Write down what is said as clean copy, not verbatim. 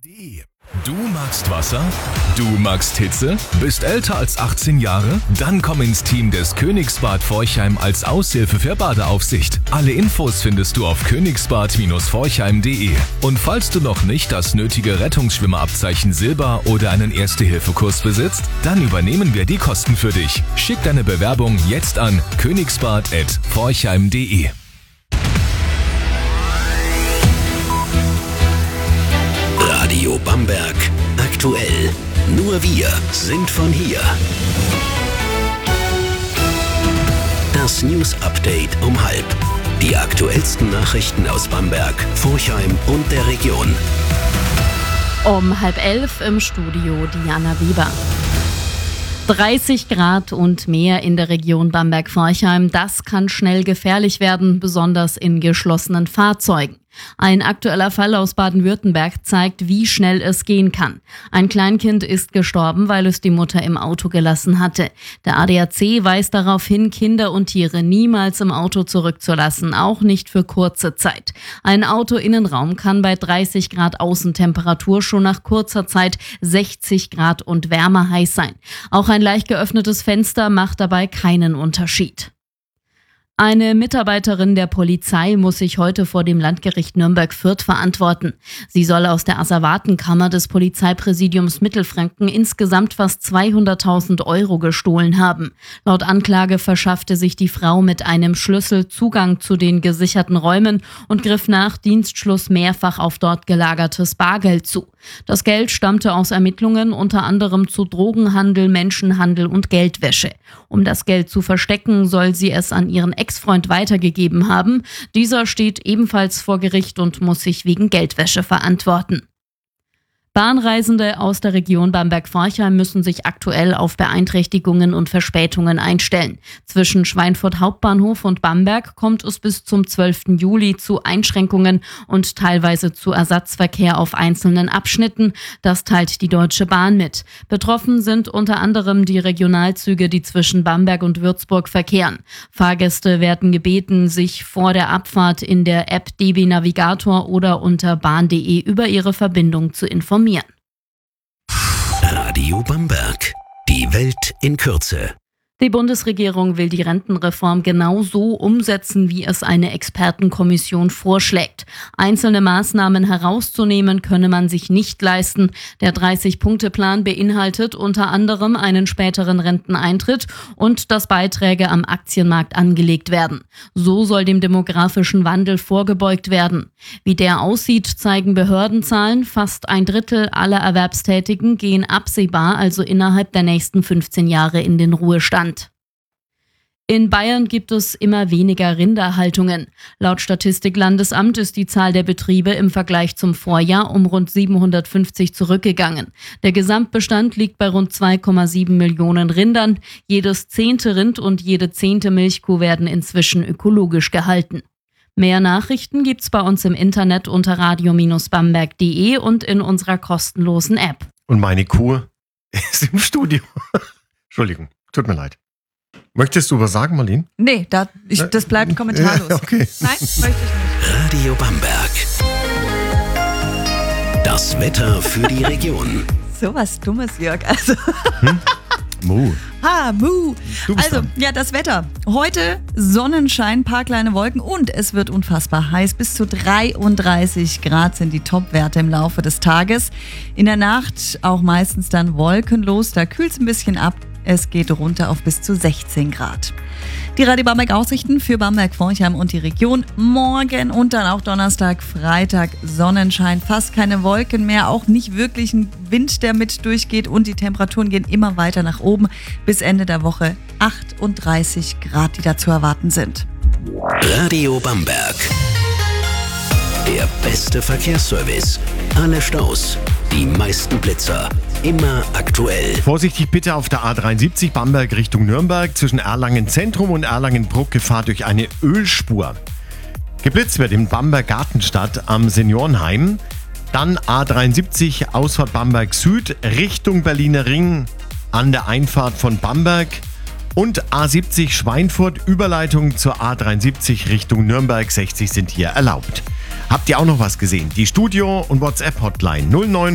Du magst Wasser? Du magst Hitze? Bist älter als 18 Jahre? Dann komm ins Team des Königsbad Forchheim als Aushilfe für Badeaufsicht. Alle Infos findest du auf königsbad-forchheim.de. Und falls du noch nicht das nötige Rettungsschwimmerabzeichen Silber oder einen Erste-Hilfe-Kurs besitzt, dann übernehmen wir die Kosten für dich. Schick deine Bewerbung jetzt an königsbad@forchheim.de. Radio Bamberg. Aktuell. Nur wir sind von hier. Das News Update um 12:30. Die aktuellsten Nachrichten aus Bamberg, Forchheim und der Region. Um 10:30 im Studio Diana Weber. 30 Grad und mehr in der Region Bamberg-Forchheim, das kann schnell gefährlich werden, besonders in geschlossenen Fahrzeugen. Ein aktueller Fall aus Baden-Württemberg zeigt, wie schnell es gehen kann. Ein Kleinkind ist gestorben, weil es die Mutter im Auto gelassen hatte. Der ADAC weist darauf hin, Kinder und Tiere niemals im Auto zurückzulassen, auch nicht für kurze Zeit. Ein Autoinnenraum kann bei 30 Grad Außentemperatur schon nach kurzer Zeit 60 Grad und wärmer heiß sein. Auch ein leicht geöffnetes Fenster macht dabei keinen Unterschied. Eine Mitarbeiterin der Polizei muss sich heute vor dem Landgericht Nürnberg-Fürth verantworten. Sie soll aus der Asservatenkammer des Polizeipräsidiums Mittelfranken insgesamt fast 200.000 € gestohlen haben. Laut Anklage verschaffte sich die Frau mit einem Schlüssel Zugang zu den gesicherten Räumen und griff nach Dienstschluss mehrfach auf dort gelagertes Bargeld zu. Das Geld stammte aus Ermittlungen unter anderem zu Drogenhandel, Menschenhandel und Geldwäsche. Um das Geld zu verstecken, soll sie es an ihren Ex-Freund weitergegeben haben. Dieser steht ebenfalls vor Gericht und muss sich wegen Geldwäsche verantworten. Bahnreisende aus der Region Bamberg-Forchheim müssen sich aktuell auf Beeinträchtigungen und Verspätungen einstellen. Zwischen Schweinfurt Hauptbahnhof und Bamberg kommt es bis zum 12. Juli zu Einschränkungen und teilweise zu Ersatzverkehr auf einzelnen Abschnitten. Das teilt die Deutsche Bahn mit. Betroffen sind unter anderem die Regionalzüge, die zwischen Bamberg und Würzburg verkehren. Fahrgäste werden gebeten, sich vor der Abfahrt in der App DB Navigator oder unter bahn.de über ihre Verbindung zu informieren. Radio Bamberg. Die Welt in Kürze. Die Bundesregierung will die Rentenreform genau so umsetzen, wie es eine Expertenkommission vorschlägt. Einzelne Maßnahmen herauszunehmen, könne man sich nicht leisten. Der 30-Punkte-Plan beinhaltet unter anderem einen späteren Renteneintritt und dass Beiträge am Aktienmarkt angelegt werden. So soll dem demografischen Wandel vorgebeugt werden. Wie der aussieht, zeigen Behördenzahlen. Fast ein Drittel aller Erwerbstätigen gehen absehbar, also innerhalb der nächsten 15 Jahre, in den Ruhestand. In Bayern gibt es immer weniger Rinderhaltungen. Laut Statistiklandesamt ist die Zahl der Betriebe im Vergleich zum Vorjahr um rund 750 zurückgegangen. Der Gesamtbestand liegt bei rund 2,7 Millionen Rindern. Jedes 10. Rind und jede 10. Milchkuh werden inzwischen ökologisch gehalten. Mehr Nachrichten gibt's bei uns im Internet unter radio-bamberg.de und in unserer kostenlosen App. Und meine Kuh ist im Studio. Entschuldigung, tut mir leid. Möchtest du was sagen, Marlene? Nee, das bleibt kommentarlos. Ja, okay. Nein, möchte ich nicht. Radio Bamberg. Das Wetter für die Region. So was Dummes, Jörg. Also. Mu. Mu. Du bist Also, dran. ja, das Wetter. Heute Sonnenschein, paar kleine Wolken und es wird unfassbar heiß. Bis zu 33 Grad sind die Topwerte im Laufe des Tages. In der Nacht auch meistens dann wolkenlos. Da kühlt es ein bisschen ab. Es geht runter auf bis zu 16 Grad. Die Radio Bamberg Aussichten für Bamberg-Forchheim und die Region. Morgen und dann auch Donnerstag, Freitag Sonnenschein. Fast keine Wolken mehr, auch nicht wirklich ein Wind, der mit durchgeht. Und die Temperaturen gehen immer weiter nach oben. Bis Ende der Woche 38 Grad, die da zu erwarten sind. Radio Bamberg. Der beste Verkehrsservice. Alle Staus. Die meisten Blitzer. Immer aktuell. Vorsichtig bitte auf der A73 Bamberg Richtung Nürnberg zwischen Erlangen Zentrum und Erlangen-Bruck Gefahr durch eine Ölspur. Geblitzt wird in Bamberg Gartenstadt am Seniorenheim. Dann A73 Ausfahrt Bamberg Süd Richtung Berliner Ring an der Einfahrt von Bamberg. Und A70 Schweinfurt Überleitung zur A73 Richtung Nürnberg. 60 sind hier erlaubt. Habt ihr auch noch was gesehen? Die Studio- und WhatsApp-Hotline 09